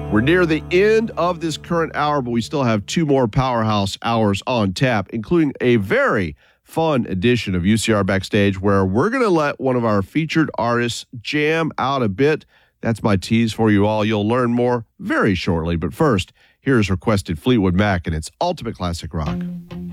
We're near the end of this current hour, but we still have two more Powerhouse hours on tap, including a very fun edition of UCR Backstage where we're going to let one of our featured artists jam out a bit. That's my tease for you all. You'll learn more very shortly. But first, here's requested Fleetwood Mac and its Ultimate Classic Rock.